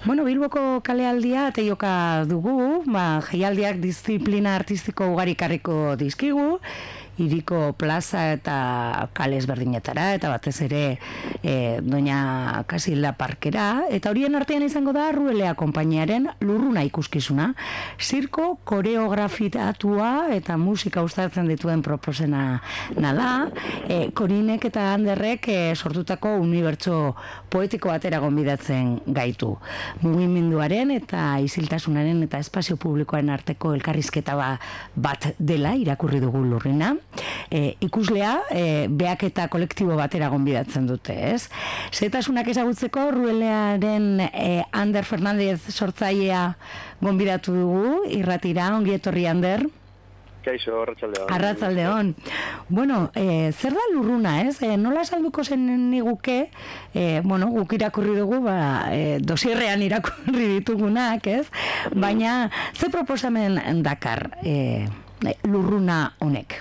Bueno, Bilboko kalealdia teioka dugu, jaialdiak disiplina artistiko ugarikarriko dizkigu, hiriko plaza eta kale ezberdinetara, eta batez ere Doña Casilda Parkera, eta horien artean izango da Ruelea konpainiaren Lurruna ikuskizuna, zirko koreografitatua eta musika uztartzen dituen proposena da, Korinek eta Anderrek sortutako unibertso poetiko batera gonbidatzen gaitu. Mugimenduaren eta isiltasunaren eta espazio publikoaren arteko elkarrizketa bat dela irakurri dugu Lurrina. Ikuslea behaketa kolektibo batera gonbidatzen dute, ez? Zetasunak ezagutzeko Ruelearen Ander Fernandez sortzailea gonbidatu dugu, irratira, ongi etorri Ander. Kaixo, arratsaldeon. Arratsaldeon. Bueno, zer da Lurruna, ez? Nola esalduko zen niguke, guk irakurri dugu, dosierrean irakurri ditugunak, ez? Baina, ze proposamen dakar Lurruna honek?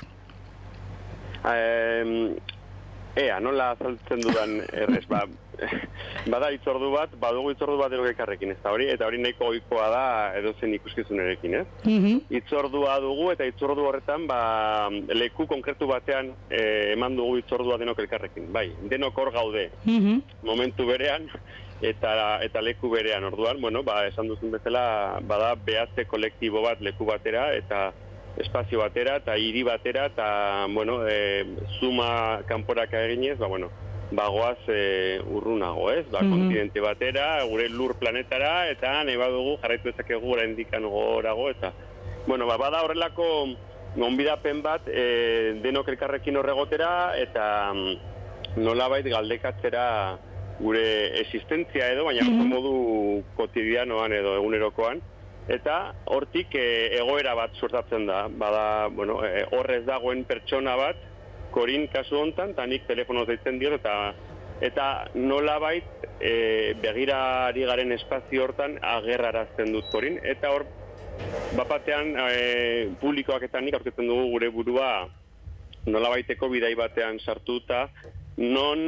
Nola azaltzen dudan errez, bada itzordu bat, badugu itzordu bat erogekarrekin, eta hori nahiko ohikoa da edozen ikuskizunerekin, ez? Itzordua dugu, eta itzordu horretan, leku konkretu batean eman dugu itzordua denok elkarrekin, bai, denok hor gaude, momentu berean, eta leku berean, orduan, esan duzun bezala, bada behatze kolektibo bat leku batera, eta espazio batera, eta hiri batera, eta, zuma kanporaka eginez, bagoaz urrunago, ez? Kontinente batera, gure lur planetara, eta nahi badugu jarraitu ezakegu gura indikan gorago, eta, bada horrelako gonbidapen bat denok elkarrekin horregotera, eta nolabait galdekatzera gure existentzia edo, baina modu kotidianoan edo egunerokoan, eta hortik egoera bat suertatzen da, bada, horrez dagoen pertsona bat, Korin kasu hontan, eta nik telefonoz deitzen diot, eta nolabait begirari garen espazio hortan agerrarazten dut Korin, eta hor, bapatean publikoak eta nik aurkitzen dugu gure burua nolabaiteko bidai batean sartuta, non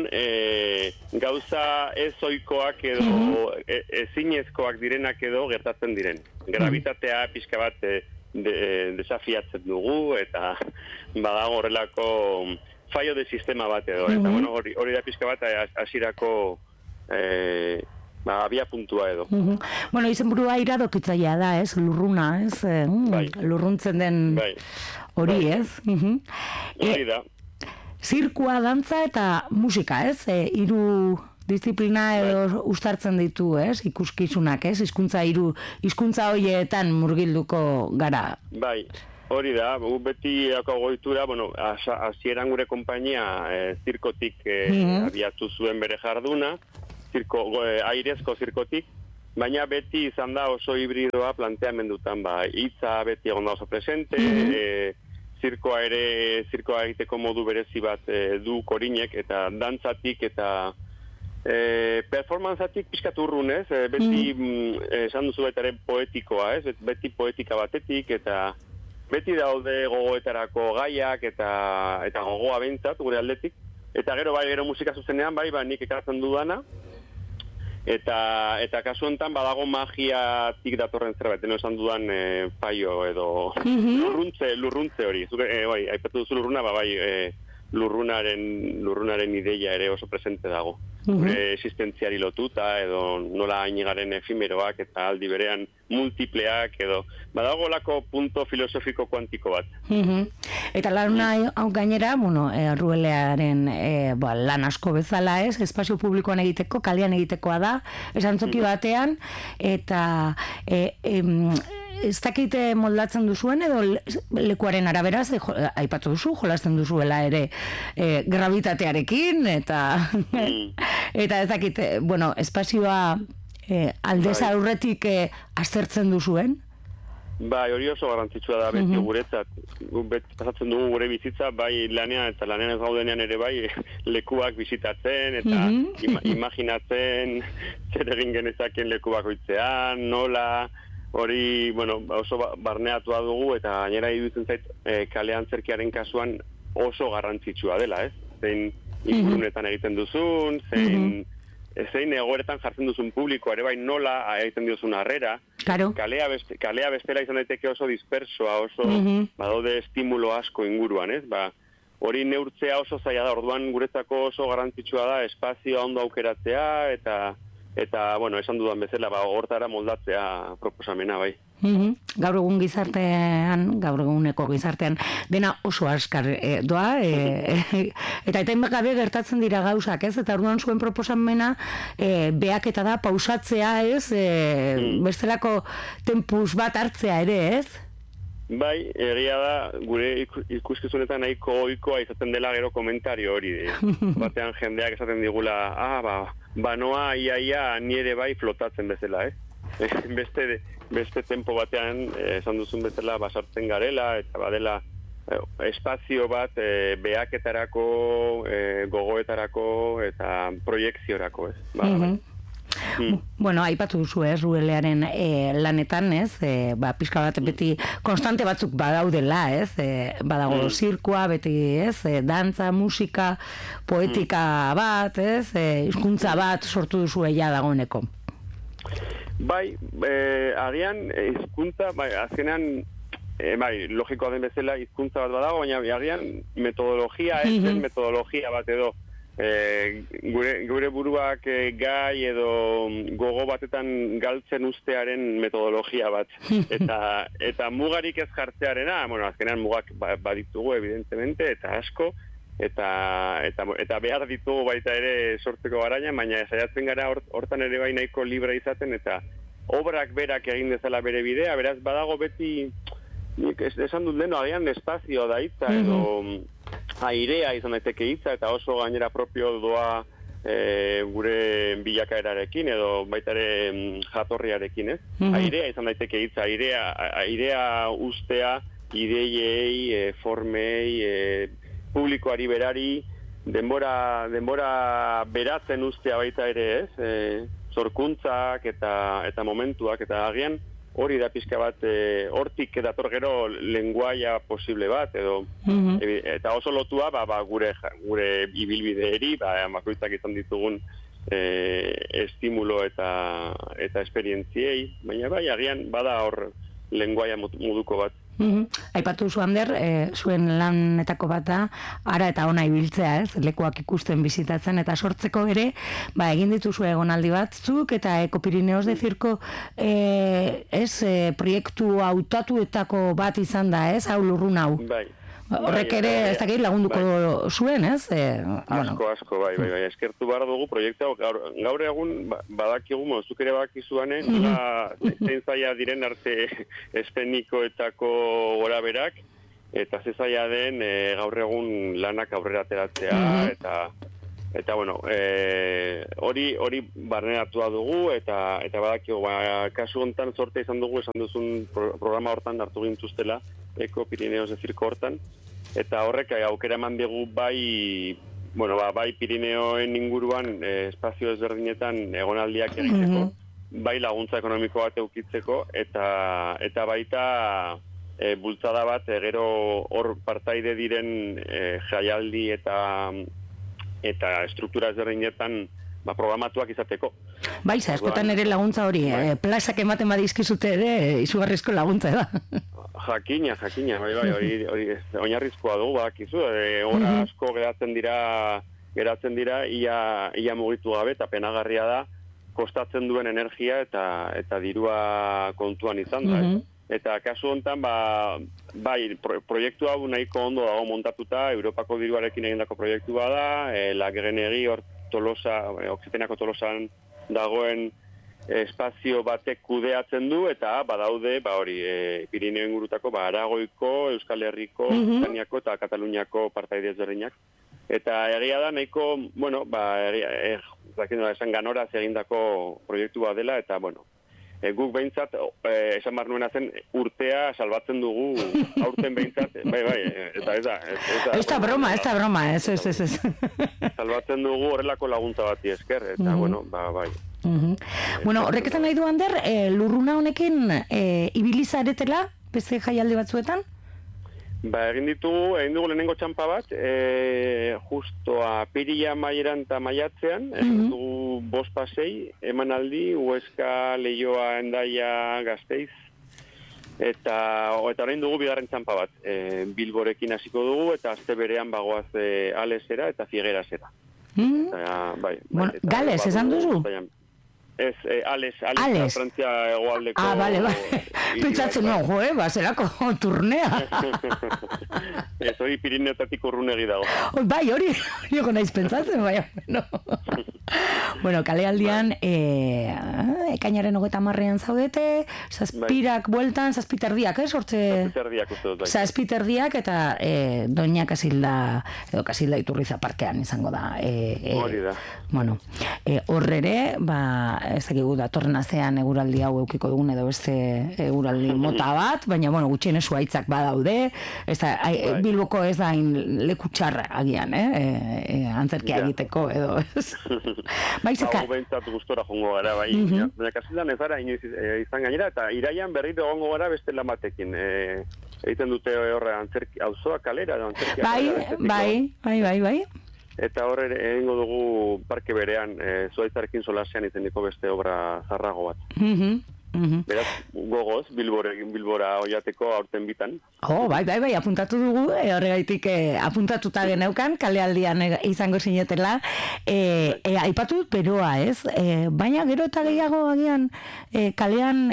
gauza ez ohikoak edo ezinezkoak direnak edo gertatzen diren. Gravitatea pixka bat desafiatzen dugu eta badago horrelako fallo de sistema bat edo. Eta hori da pixka bat hasierako abia puntua edo. Izen burua iradokitzailea da, ez? Lurruna, ez? Lurruntzen den hori, ez? Hori da. Zirkua, dantza eta musika, ez? Hiru disiplina edo uztartzen ditu, ez? Ikuskizunak, ez? Hizkuntza horietan murgilduko gara. Bai, hori da. Beti goitura, hasieran gure konpainia zirkotik abiatu zuen bere jarduna, airezko zirkotik, baina beti izan da oso hibridoa planteamendutan, hitza beti egon da oso presente, zirkoa egiteko modu berezi bat du Korinek, eta dantzatik eta performantzatik pixkat urrun, ez? Beti esan duzu baita ere poetikoa, ez? Beti poetika batetik, eta beti daude gogoetarako gaiak eta gogoa behintzat gure aldetik, eta gero musika zuzenean, nik ekartzen dudana, eta kasu honetan badago magiatik datorren zerbait, esan dudan paio edo lurruntze hori. Aipatu duzu lurruna, lurrunaren ideia ere oso presente dago. Gure existentziari lotuta edo nola hainigaren efimeroak eta aldi berean multipleak edo badago lako punto filosofiko kuantiko bat. Eta lan hau gainera, Ruelearen lan asko bezala, ez? Espazio publikoan egiteko, kalean egitekoa da, esantzoki batean, eta ez dakite moldatzen duzuen edo lekuaren arabera, aipatu duzu, jolasten duzuela ere gravitatearekin, eta ez dakite, espazioa aldez aurretik aztertzen duzuen? Bai, hori oso garrantzitsua da beti guretzat. Pasatzen dugu gure bizitza, bai lanean eta lanean ez gaudenean ere bai lekuak bisitatzen eta imaginatzen zer egin genezaken leku bakoitzean, nola, hori, oso barneatua dugu eta gainera iruditzen zait kalean zerkiaren kasuan oso garrantzitsua dela, ez? Zein ingurunetan egiten duzun, zein zein egoeretan jartzen duzun publiko, ere bai nola egiten diozun harrera. Claro. Kalea bestela izan daiteke oso dispersoa, oso badaude estimulo asko inguruan, ez? Hori neurtzea oso zaila da, orduan guretzako oso garrantzitsua da espazioa ondo aukeratzea eta bueno, esan dudan bezala, hortara moldatzea proposamena, bai. Gaur eguneko gizartean, dena oso askar doa, eta gabe gertatzen dira gauzak, ez? Eta orduan zuen proposamena behaketa da, pausatzea, ez? Bestelako tempus bat hartzea ere, ez? Bai, egia da, gure ikuskizunetan nahiko ohikoa izaten dela gero komentario hori. Batean jendeak esaten digula, noa ia nire bai flotatzen bezala, Beste tempo batean, esan duzun bezala, basartzen garela, eta badela espazio bat behaketarako, gogoetarako, eta proiekziorako, ez? Bueno, aipatu duzu, Ruelearen lanetan, ez? Pixka bat beti konstante batzuk badaudela, ez? Badago zirkoa, beti, ez? Dantza, musika, poetika bat, ez? Hizkuntza bat sortu duzu eia dagoeneko. Bai, agian hizkuntza, azkenean, logikoa den bezala hizkuntza bat badago, baina agian metodologia ez den metodologia bat edo. Gure buruak gai edo gogo batetan galtzen ustearen metodologia bat. Eta mugarik ez jartzearena, azkenean mugak baditugu evidentemente, eta asko, eta behar ditugu baita ere sortzeko garaina, baina saiatzen gara hortan ere bai nahiko libre izaten, eta obrak berak egin dezala bere bidea, beraz badago beti, esan dut leno, agian espazio da hitza, edo airea izan daiteke hitza, eta oso gainera propio doa gure bilakaerarekin, edo baita ere jatorriarekin, ez? Airea izan daiteke hitza, airea ustea, ideiei, formei, publikoari berari, denbora beratzen ustea baita ere, ez? Zorkuntzak eta momentuak, eta agian hori da pixka bat, hortik dator gero lenguaia posible bat, edo, eta oso lotua gure ibilbideeri, bakoitzak izan ditugun estimulo eta esperientziei, baina bai, agian bada hor lenguaia moduko bat. Aipatu zu, Ander, zuen lanetako bat da, ara eta ona ibiltzea, ez? Lekuak ikusten bizitatzen eta sortzeko ere, egin dituzu egonaldi batzuk eta Ekopirineos de Zirko proiektu hautatuetako bat izan da, ez? Hau lurrun hau. Bai. Horrek ere ez dakit lagunduko zuen, ez? Asko, bai. Eskertu behar dugu proiektu gaur egun badakigu, zuk ere badakizuane, zein zaila diren arte espenikoetako gora berak, eta ze zaila den gaur egun lanak aurrera ateratzea, eta bueno, hori barneratua dugu, eta badakigu, kasu hontan sorte izan dugu, esan duzun programa hortan hartu gintuztela, Ekopirineos de Zirko hortan, eta horrek aukera eman digu bai Pirineoen inguruan espazio ezberdinetan egonaldiak egiteko, bai laguntza ekonomiko bat eukitzeko, eta baita bultzada bat gero hor partaide diren jaialdi eta struktura ezberdinetan programatuak izateko. Bai, askotan ere laguntza hori, plazak ematen badizkizute ere, izugarrizko laguntza da. Jakina, hori oinarrizkoa dugu, bakizu, hora asko geratzen dira ia mugitu gabe, eta penagarria da, kostatzen duen energia eta dirua kontuan izan da. Eta kasu honetan, proiektu hau nahiko ondo dago montatuta, Europako diruarekin egindako proiektu bada, Lagenegi hor Tolosa, Okzitenako Tolosan dagoen espazio batek kudeatzen du, eta badaude, Pirineo ingurutako, Aragoiko, Euskal Herriko, Espainiako eta Kataluniako partaide ezberdinak. Eta egia da, nahiko, esan ganoraz egindako proiektu bat dela, eta, guk behintzat, esan bar nuena zen, urtea salbatzen dugu, aurten behintzat, eta ez da. Ez da broma, ez. Salbatzen dugu horrelako laguntza bati esker, eta, bai. Horrek esan nahi du, Ander, lurruna honekin ibilizaretela, beste jaialdi batzuetan? Egin dugu lehenengo txampa bat, justo apirila maieran eta maiatzean, dugu 5 pasei, emanaldi, Huesca, Leioa, Hendaia, Gasteiz, eta orain dugu bigarren txampa bat, Bilborekin hasiko dugu, eta aste berean bagoaz Alesera eta Figuerasera. Gales, esan duzu? Ez, Ales, Frantzia egoaldeko... Bale. Pentsatzen nuen, zelako turnea. Ez, hori Pirineotatik urrunegi dago. Bai, hori naiz pentsatzen, bai. Bueno, kalealdian, ekainaren 30ean zaudete, zazpirak bueltan, zazpiterdiak, hortze... Zazpiterdiak uste dut, bai. Zazpiterdiak eta Doña Kasilda, edo Kasilda Iturriza parkean izango da. Hori da. Bueno, horrere, ez dakigu datorren astean eguraldi hau eukiko dugun edo beste eguraldi mota bat, baina bueno, gutxienez zuhaitzak badaude, Bilboko ez da leku txarra agian, antzerkia egiteko edo ez. Hau behintzat gustora jongo gara, bai. Baina Kasildan ez gara inoiz izan gainera, eta iraian berriro egongo gara beste lan batekin. Egiten dute horre auzoa kalera, antzerkia. Bai. Eta horre egingo dugu parke berean, zuaitzarekin solasean izeniko beste obra zarrago bat. Beraz, gogoz, Bilbora oiateko aurten bitan. Bai, apuntatu dugu, horregaitik apuntatuta geneukan, kalealdian izango zinetela. Aipatu dut beroa, ez? Baina gero eta gehiago agian, kalean,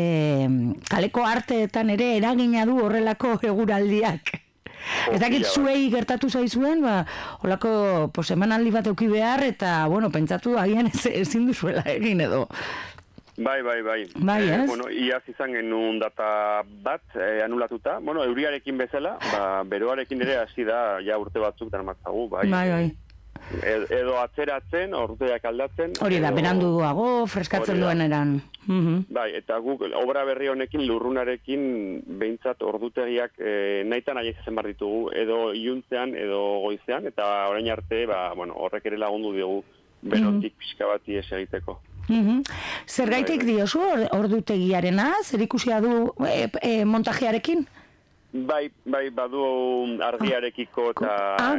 kaleko arteetan ere eragina du horrelako eguraldiak. Ez dakit zuei gertatu zaizuen, holako emanaldi bat euki behar, eta, pentsatu agian ezin duzuela egin edo. Bai. Ez? Iaz izan genuen data bat anulatuta. Euriarekin bezala, beroarekin ere hasi da, ja urte batzuk darmatzagu, Bai. Edo atzeratzen, orduak aldatzen. Hori da, beranduago, freskatzen duen eran. Bai, eta guk obra berri honekin, lurrunarekin, behintzat ordutegiak nahitan aiezen bar ditugu, edo iluntzean, edo goizean, eta orain arte, horrek ere lagundu diogu, berotik pixka bat ies egiteko. Zergaitik diozu ordutegiarena, zer ikusia du montajearekin? Bai, badu argiarekiko eta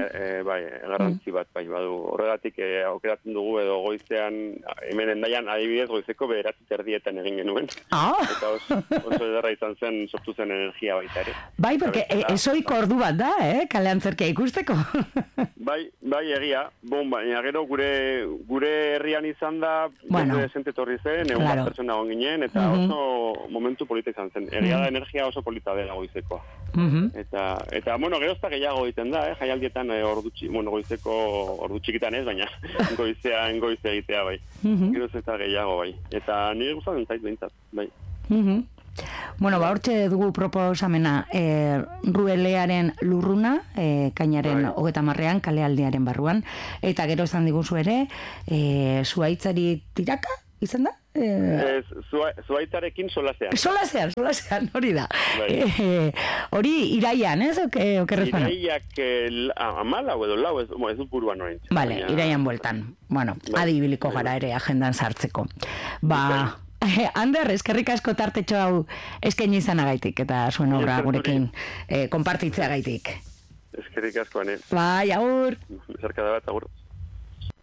garrantzi bat, badu. Horregatik aukeratzen dugu edo goizean, hemen Hendaian adibidez goizeko 9:30 egin genuen. Eta oso ederra izan zen, sortu zen energia baita ere. Bai, porque esoiko ordu bat da, kale antzerkia ikusteko. Bai, egia. Baina gero gure herrian izan da, jende desente torri zen, egun bat pertsona egon ginen, eta oso momentu polita izan zen. Egia da energia oso polita dela goizekoa. Eta gero ezta gehiago egiten da, jaialdietan goizeko ordu txikitan ez, baina goize egitea, bai. Gero ezta gehiago, bai. Eta nire gustatzen zait behintzat, bai. Hortxe dugu proposamena Ruelearen lurruna, kainaren 30ean, kalealdiaren barruan, eta gero esan diguzu ere, zuhaitzari tiraka, izan da? Zuaitzarekin solasean. Solasean, hori da. Hori iraian, ez? Iraiak 14 edo 4, ez dut buruan orain. Vale, iraian bueltan. Adibiliko gara ere agendan sartzeko. Ander, eskerrik asko tartetxo hau eskaini izanagaitik eta zuen obra gurekin konpartitzeagaitik. Eskerrik asko, ane. Bai, agur. Zerkada bat, agur.